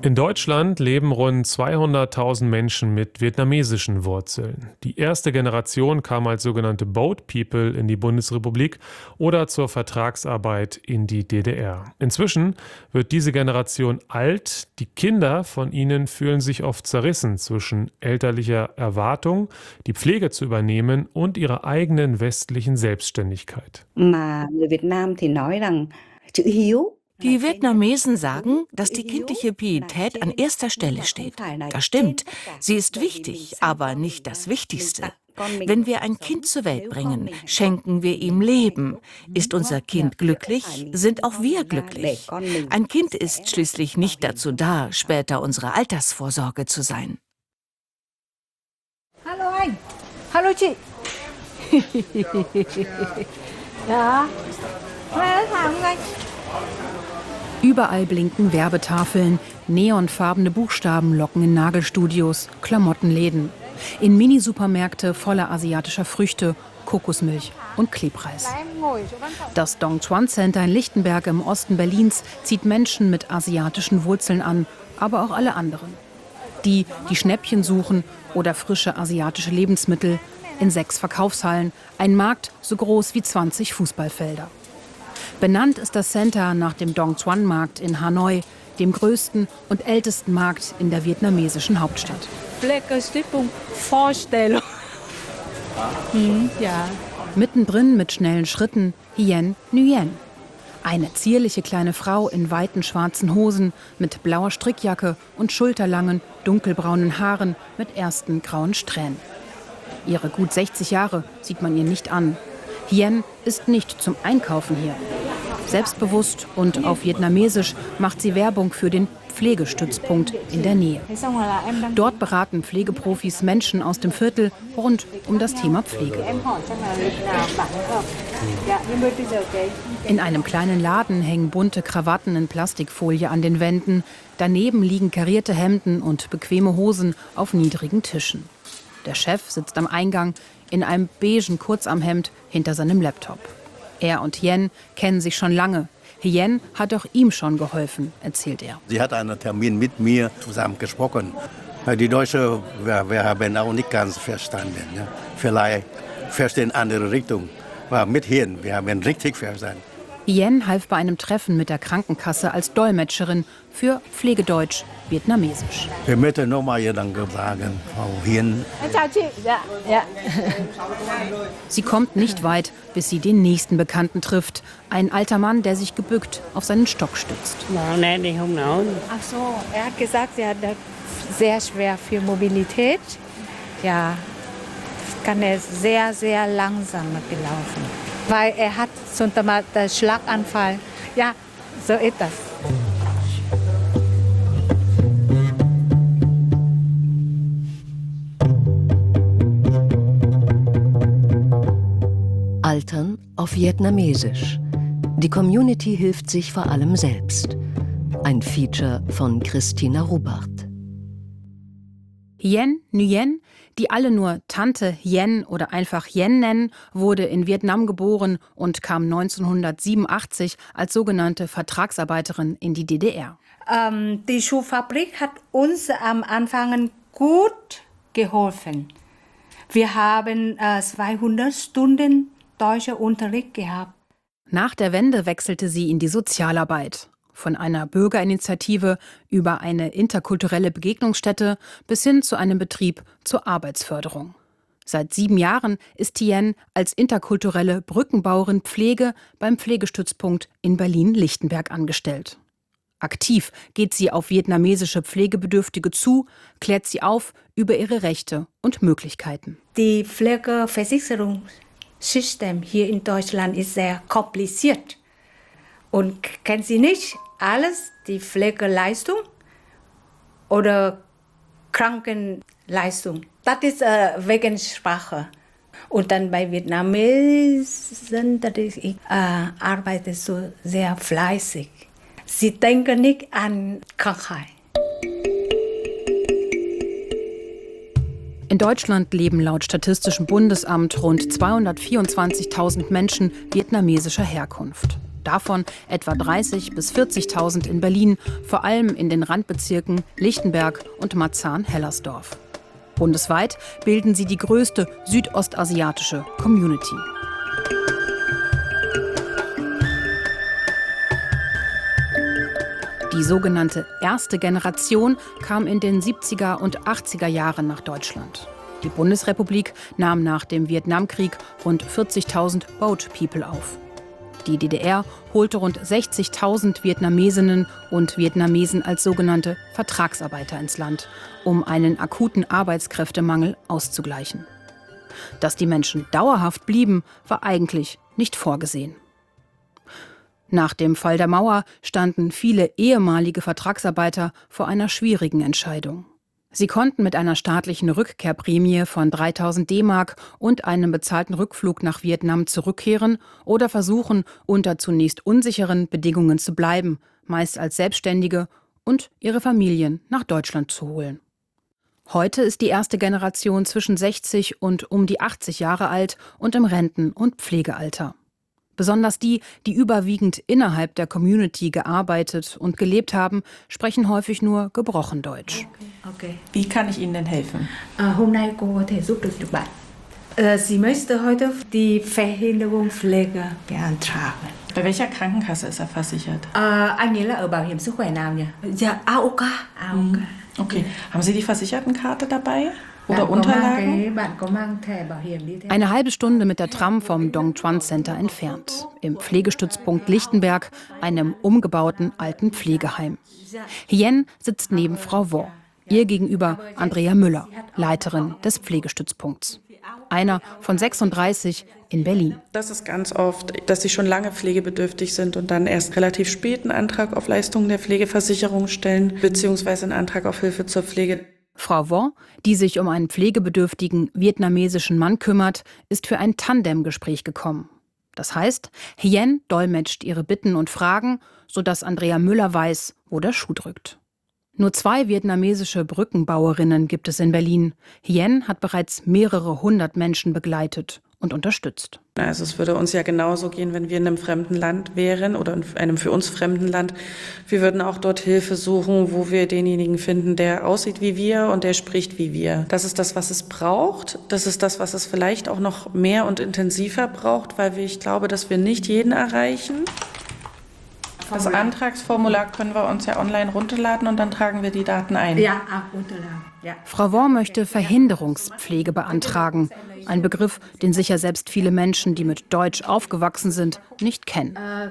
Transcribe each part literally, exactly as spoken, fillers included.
In Deutschland leben rund zweihunderttausend Menschen mit vietnamesischen Wurzeln. Die erste Generation kam als sogenannte Boat People in die Bundesrepublik oder zur Vertragsarbeit in die D D R. Inzwischen wird diese Generation alt. Die Kinder von ihnen fühlen sich oft zerrissen zwischen elterlicher Erwartung, die Pflege zu übernehmen, und ihrer eigenen westlichen Selbstständigkeit. Mà người Việt Nam thì nói rằng chữ hiếu. Die Vietnamesen sagen, dass die kindliche Pietät an erster Stelle steht. Das stimmt, sie ist wichtig, aber nicht das Wichtigste. Wenn wir ein Kind zur Welt bringen, schenken wir ihm Leben. Ist unser Kind glücklich, sind auch wir glücklich. Ein Kind ist schließlich nicht dazu da, später unsere Altersvorsorge zu sein. Hallo anh. Hallo chị. Ja. Überall blinken Werbetafeln, neonfarbene Buchstaben locken in Nagelstudios, Klamottenläden, in Minisupermärkte voller asiatischer Früchte, Kokosmilch und Klebreis. Das Dong Chuan Center in Lichtenberg im Osten Berlins zieht Menschen mit asiatischen Wurzeln an, aber auch alle anderen. Die, die Schnäppchen suchen oder frische asiatische Lebensmittel, in sechs Verkaufshallen, ein Markt so groß wie zwanzig Fußballfelder. Benannt ist das Center nach dem Dong Xuan Markt in Hanoi, dem größten und ältesten Markt in der vietnamesischen Hauptstadt. Vorstellung. Hm, ja. Mittendrin mit schnellen Schritten Hien Nguyen. Eine zierliche kleine Frau in weiten schwarzen Hosen mit blauer Strickjacke und schulterlangen, dunkelbraunen Haaren mit ersten grauen Strähnen. Ihre gut sechzig Jahre sieht man ihr nicht an. Hien ist nicht zum Einkaufen hier. Selbstbewusst und auf Vietnamesisch macht sie Werbung für den Pflegestützpunkt in der Nähe. Dort beraten Pflegeprofis Menschen aus dem Viertel rund um das Thema Pflege. In einem kleinen Laden hängen bunte Krawatten in Plastikfolie an den Wänden. Daneben liegen karierte Hemden und bequeme Hosen auf niedrigen Tischen. Der Chef sitzt am Eingang in einem beigen Kurzarmhemd hinter seinem Laptop. Er und Hien kennen sich schon lange. Hien hat auch ihm schon geholfen, erzählt er. Sie hat einen Termin mit mir zusammen gesprochen. Die Deutschen, wir, wir haben auch nicht ganz verstanden. Ja. Vielleicht verstehen andere Richtung. Aber mit Hien, wir haben richtig verstanden. Hien half bei einem Treffen mit der Krankenkasse als Dolmetscherin für Pflegedeutsch Vietnamesisch. Wir möchten noch mal Danke sagen, Frau Hien. Sie kommt nicht weit, bis sie den nächsten Bekannten trifft. Ein alter Mann, der sich gebückt auf seinen Stock stützt. Ach so, er hat gesagt, er hat sehr schwer für Mobilität. Ja, kann er sehr, sehr langsam gelaufen. Weil er hat so einen Schlaganfall. Ja, so ist das. Altern auf Vietnamesisch. Die Community hilft sich vor allem selbst. Ein Feature von Christina Rubart. Hien Nguyen, die alle nur Tante Hien oder einfach Hien nennen, wurde in Vietnam geboren und kam neunzehnhundertsiebenundachtzig als sogenannte Vertragsarbeiterin in die D D R. Ähm, die Schuhfabrik hat uns am Anfang gut geholfen. Wir haben äh, zweihundert Stunden deutscher Unterricht gehabt. Nach der Wende wechselte sie in die Sozialarbeit. Von einer Bürgerinitiative über eine interkulturelle Begegnungsstätte bis hin zu einem Betrieb zur Arbeitsförderung. Seit sieben Jahren ist Hien als interkulturelle Brückenbauerin Pflege beim Pflegestützpunkt in Berlin-Lichtenberg angestellt. Aktiv geht sie auf vietnamesische Pflegebedürftige zu, klärt sie auf über ihre Rechte und Möglichkeiten. Die Pflegeversicherungssystem hier in Deutschland ist sehr kompliziert. Und kennen Sie nicht alles, die Pflegeleistung oder Krankenleistung? Das ist äh, wegen Sprache. Und dann bei Vietnamesen, ich äh, arbeite so sehr fleißig. Sie denken nicht an Krankheit. In Deutschland leben laut Statistischem Bundesamt rund zweihundertvierundzwanzigtausend Menschen vietnamesischer Herkunft. Davon etwa dreißigtausend bis vierzigtausend in Berlin, vor allem in den Randbezirken Lichtenberg und Marzahn-Hellersdorf. Bundesweit bilden sie die größte südostasiatische Community. Die sogenannte erste Generation kam in den siebziger und achtziger Jahren nach Deutschland. Die Bundesrepublik nahm nach dem Vietnamkrieg rund vierzigtausend Boat People auf. Die D D R holte rund sechzigtausend Vietnamesinnen und Vietnamesen als sogenannte Vertragsarbeiter ins Land, um einen akuten Arbeitskräftemangel auszugleichen. Dass die Menschen dauerhaft blieben, war eigentlich nicht vorgesehen. Nach dem Fall der Mauer standen viele ehemalige Vertragsarbeiter vor einer schwierigen Entscheidung. Sie konnten mit einer staatlichen Rückkehrprämie von dreitausend D-Mark und einem bezahlten Rückflug nach Vietnam zurückkehren oder versuchen, unter zunächst unsicheren Bedingungen zu bleiben, meist als Selbstständige, und ihre Familien nach Deutschland zu holen. Heute ist die erste Generation zwischen sechzig und um die achtzig Jahre alt und im Renten- und Pflegealter. Besonders die, die überwiegend innerhalb der Community gearbeitet und gelebt haben, sprechen häufig nur gebrochen Deutsch. Okay. Wie kann ich Ihnen denn helfen? Sie möchte heute die Verhinderungspflege beantragen. Bei welcher Krankenkasse ist er versichert? Anh nghĩ là ở bảo hiểm sức khỏe nào nhỉ? Ja, a o ca. Okay. Haben Sie die Versichertenkarte dabei? Oder Unterlagen? Eine halbe Stunde mit der Tram vom Dong Chuan Center entfernt, im Pflegestützpunkt Lichtenberg, einem umgebauten alten Pflegeheim. Hien sitzt neben Frau Wo, ihr gegenüber Andrea Müller, Leiterin des Pflegestützpunkts. Einer von sechsunddreißig in Berlin. Das ist ganz oft, dass sie schon lange pflegebedürftig sind und dann erst relativ spät einen Antrag auf Leistungen der Pflegeversicherung stellen, beziehungsweise einen Antrag auf Hilfe zur Pflege. Frau Wo, die sich um einen pflegebedürftigen vietnamesischen Mann kümmert, ist für ein Tandemgespräch gekommen. Das heißt, Hien dolmetscht ihre Bitten und Fragen, sodass Andrea Müller weiß, wo der Schuh drückt. Nur zwei vietnamesische Brückenbauerinnen gibt es in Berlin. Hien hat bereits mehrere hundert Menschen begleitet und unterstützt. Also es würde uns ja genauso gehen, wenn wir in einem fremden Land wären oder in einem für uns fremden Land. Wir würden auch dort Hilfe suchen, wo wir denjenigen finden, der aussieht wie wir und der spricht wie wir. Das ist das, was es braucht. Das ist das, was es vielleicht auch noch mehr und intensiver braucht, weil ich glaube, dass wir nicht jeden erreichen. Das Antragsformular können wir uns ja online runterladen und dann tragen wir die Daten ein. Ja, runterladen. Ja. Frau Wo möchte Verhinderungspflege beantragen. Ein Begriff, den sicher selbst viele Menschen, die mit Deutsch aufgewachsen sind, nicht kennen.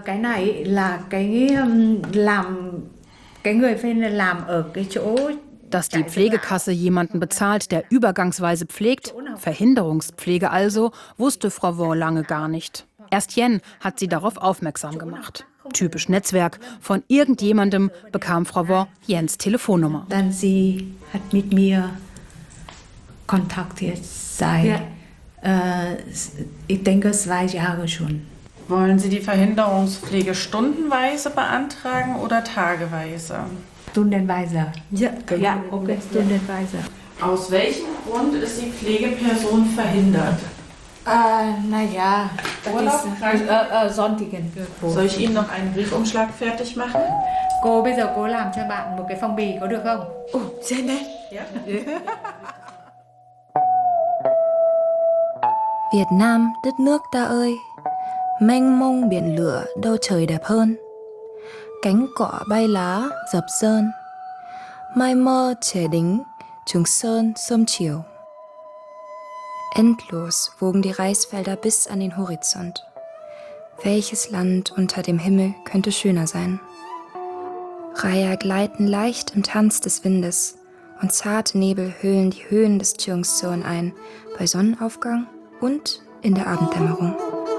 Dass die Pflegekasse jemanden bezahlt, der übergangsweise pflegt, Verhinderungspflege also, wusste Frau Wo lange gar nicht. Erst Jen hat sie darauf aufmerksam gemacht. Typisch Netzwerk. Von irgendjemandem bekam Frau Wo Jens Telefonnummer. Dann sie hat mit mir kontaktiert seit, ja. äh, ich denke, zwei Jahre schon. Wollen Sie die Verhinderungspflege stundenweise beantragen oder tageweise? Stundenweise. Ja, ja, okay, stundenweise. Aus welchem Grund ist die Pflegeperson verhindert? Äh, naja, Urlaub, ist, äh, äh, Sonntigen. Soll ich Ihnen noch einen Briefumschlag fertig machen? Cô bây giờ cô làm cho bạn một cái phong bì có được không? Ồ, xin đấy. Việt Nam, đất nước ta ơi, mênh mông biển lửa đâu trời đẹp hơn. Cánh cỏ bay lá dập dơn, mai mơ trẻ đính, Trường Sơn sớm chiều. Endlos wogen die Reisfelder bis an den Horizont. Welches Land unter dem Himmel könnte schöner sein? Reiher gleiten leicht im Tanz des Windes und zarte Nebel hüllen die Höhen des Cheongseon ein, bei Sonnenaufgang und in der Abenddämmerung.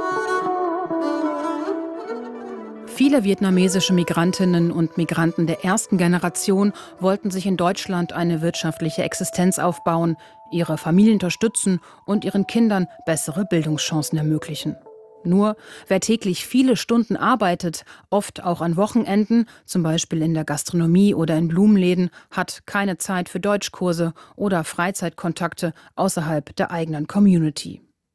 Viele vietnamesische Migrantinnen und Migranten der ersten Generation wollten sich in Deutschland eine wirtschaftliche Existenz aufbauen, ihre Familien unterstützen und ihren Kindern bessere Bildungschancen ermöglichen. Nur wer täglich viele Stunden arbeitet, oft auch an Wochenenden, zum Beispiel in der Gastronomie oder in Blumenläden, hat keine Zeit für Deutschkurse oder Freizeitkontakte außerhalb der eigenen Community.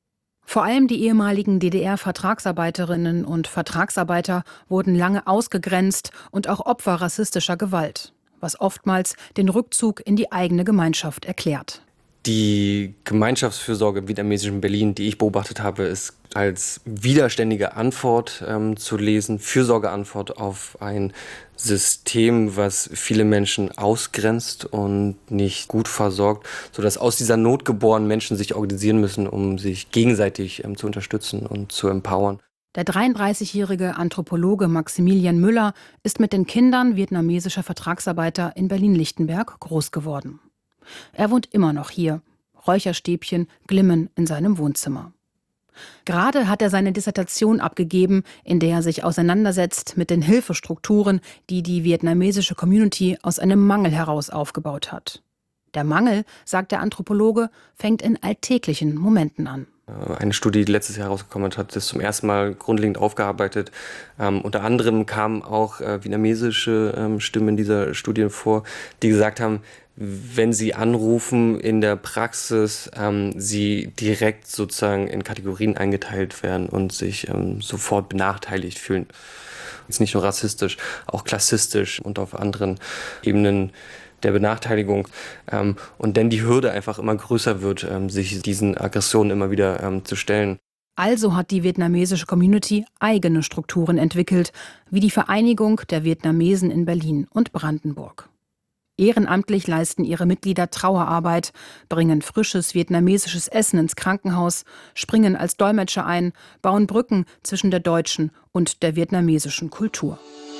Vor allem die ehemaligen D D R-Vertragsarbeiterinnen und Vertragsarbeiter wurden lange ausgegrenzt und auch Opfer rassistischer Gewalt, was oftmals den Rückzug in die eigene Gemeinschaft erklärt. Die Gemeinschaftsfürsorge im vietnamesischen Berlin, die ich beobachtet habe, ist als widerständige Antwort ähm, zu lesen, Fürsorgeantwort auf ein System, was viele Menschen ausgrenzt und nicht gut versorgt, sodass aus dieser Not geboren Menschen sich organisieren müssen, um sich gegenseitig ähm, zu unterstützen und zu empowern. Der dreiunddreißigjährige Anthropologe Maximilian Müller ist mit den Kindern vietnamesischer Vertragsarbeiter in Berlin-Lichtenberg groß geworden. Er wohnt immer noch hier. Räucherstäbchen glimmen in seinem Wohnzimmer. Gerade hat er seine Dissertation abgegeben, in der er sich auseinandersetzt mit den Hilfestrukturen, die die vietnamesische Community aus einem Mangel heraus aufgebaut hat. Der Mangel, sagt der Anthropologe, fängt in alltäglichen Momenten an. Eine Studie, die letztes Jahr herausgekommen hat, das zum ersten Mal grundlegend aufgearbeitet. Ähm, unter anderem kamen auch äh, vietnamesische ähm, Stimmen in dieser Studie vor, die gesagt haben, wenn sie anrufen in der Praxis, ähm, sie direkt sozusagen in Kategorien eingeteilt werden und sich ähm, sofort benachteiligt fühlen. Jetzt nicht nur rassistisch, auch klassistisch und auf anderen Ebenen der Benachteiligung. Ähm, und dann die Hürde einfach immer größer wird, ähm, sich diesen Aggressionen immer wieder ähm, zu stellen. Also hat die vietnamesische Community eigene Strukturen entwickelt, wie die Vereinigung der Vietnamesen in Berlin und Brandenburg. Ehrenamtlich leisten ihre Mitglieder Trauerarbeit, bringen frisches vietnamesisches Essen ins Krankenhaus, springen als Dolmetscher ein, bauen Brücken zwischen der deutschen und der vietnamesischen Kultur.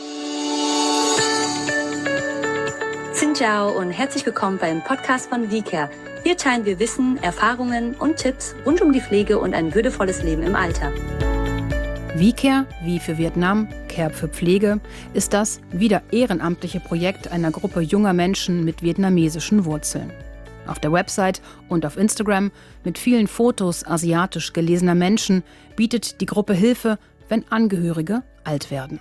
Xin chào und herzlich willkommen beim Podcast von VCare. Hier teilen wir Wissen, Erfahrungen und Tipps rund um die Pflege und ein würdevolles Leben im Alter. VCare, wie für Vietnam, Care für Pflege, ist das wieder ehrenamtliche Projekt einer Gruppe junger Menschen mit vietnamesischen Wurzeln. Auf der Website und auf Instagram mit vielen Fotos asiatisch gelesener Menschen bietet die Gruppe Hilfe, wenn Angehörige alt werden.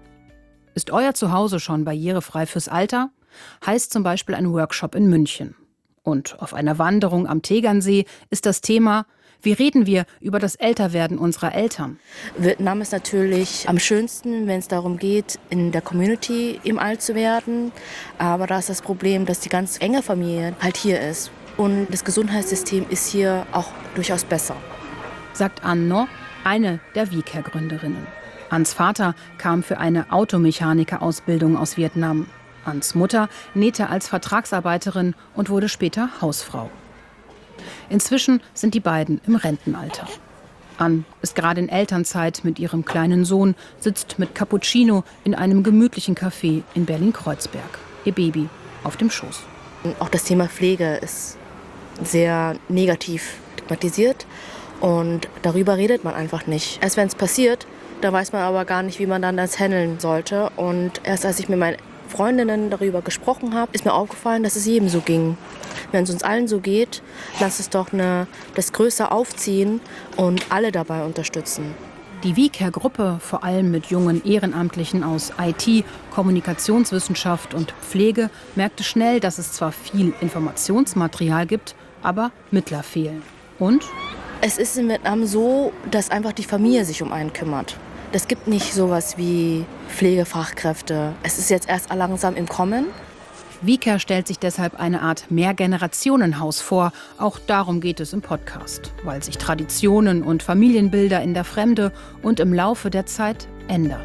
Ist euer Zuhause schon barrierefrei fürs Alter? Heißt zum Beispiel ein Workshop in München. Und auf einer Wanderung am Tegernsee ist das Thema: Wie reden wir über das Älterwerden unserer Eltern? Vietnam ist natürlich am schönsten, wenn es darum geht, in der Community im alt zu werden. Aber da ist das Problem, dass die ganz enge Familie halt hier ist. Und das Gesundheitssystem ist hier auch durchaus besser. Sagt An No, eine der VCare-Gründerinnen. Ans Vater kam für eine Automechaniker-Ausbildung aus Vietnam. Ans Mutter nähte als Vertragsarbeiterin und wurde später Hausfrau. Inzwischen sind die beiden im Rentenalter. An ist gerade in Elternzeit mit ihrem kleinen Sohn, sitzt mit Cappuccino in einem gemütlichen Café in Berlin-Kreuzberg. Ihr Baby auf dem Schoß. Auch das Thema Pflege ist sehr negativ stigmatisiert und darüber redet man einfach nicht. Erst wenn es passiert, da weiß man aber gar nicht, wie man dann das handeln sollte. Und erst als ich mit meinen Freundinnen darüber gesprochen habe, ist mir aufgefallen, dass es jedem so ging. Wenn es uns allen so geht, lass es doch eine, das größer aufziehen und alle dabei unterstützen. Die VCare-Gruppe, vor allem mit jungen Ehrenamtlichen aus I T, Kommunikationswissenschaft und Pflege, merkte schnell, dass es zwar viel Informationsmaterial gibt, aber Mittler fehlen. Und? Es ist in Vietnam so, dass einfach die Familie sich um einen kümmert. Es gibt nicht sowas wie Pflegefachkräfte. Es ist jetzt erst langsam im Kommen. VCare stellt sich deshalb eine Art Mehrgenerationenhaus vor. Auch darum geht es im Podcast, weil sich Traditionen und Familienbilder in der Fremde und im Laufe der Zeit ändern.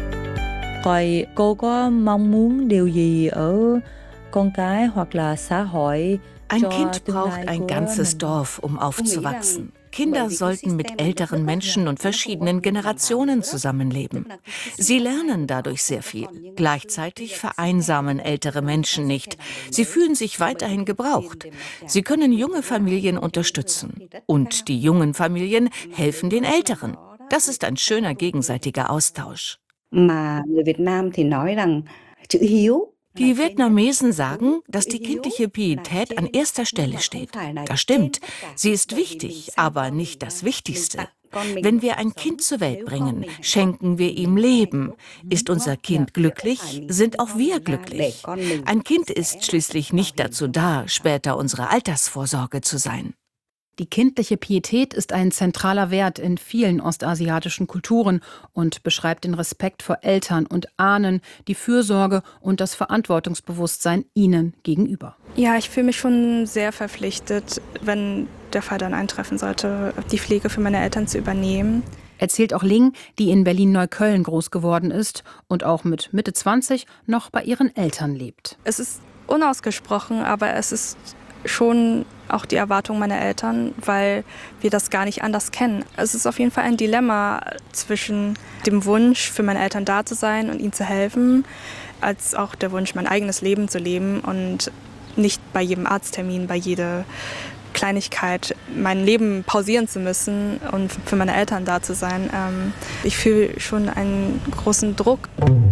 Ein Kind braucht ein ganzes Dorf, um aufzuwachsen. Kinder sollten mit älteren Menschen und verschiedenen Generationen zusammenleben. Sie lernen dadurch sehr viel. Gleichzeitig vereinsamen ältere Menschen nicht. Sie fühlen sich weiterhin gebraucht. Sie können junge Familien unterstützen. Und die jungen Familien helfen den Älteren. Das ist ein schöner gegenseitiger Austausch. Die Vietnamesen sagen, dass die kindliche Pietät an erster Stelle steht. Das stimmt. Sie ist wichtig, aber nicht das Wichtigste. Wenn wir ein Kind zur Welt bringen, schenken wir ihm Leben. Ist unser Kind glücklich, sind auch wir glücklich. Ein Kind ist schließlich nicht dazu da, später unsere Altersvorsorge zu sein. Die kindliche Pietät ist ein zentraler Wert in vielen ostasiatischen Kulturen und beschreibt den Respekt vor Eltern und Ahnen, die Fürsorge und das Verantwortungsbewusstsein ihnen gegenüber. Ja, ich fühle mich schon sehr verpflichtet, wenn der Fall dann eintreffen sollte, die Pflege für meine Eltern zu übernehmen. Erzählt auch Ling, die in Berlin-Neukölln groß geworden ist und auch mit Mitte zwanzig noch bei ihren Eltern lebt. Es ist unausgesprochen, aber es ist schon auch die Erwartung meiner Eltern, weil wir das gar nicht anders kennen. Es ist auf jeden Fall ein Dilemma zwischen dem Wunsch, für meine Eltern da zu sein und ihnen zu helfen, als auch der Wunsch, mein eigenes Leben zu leben und nicht bei jedem Arzttermin, bei jeder Kleinigkeit mein Leben pausieren zu müssen und für meine Eltern da zu sein. Ich fühle schon einen großen Druck.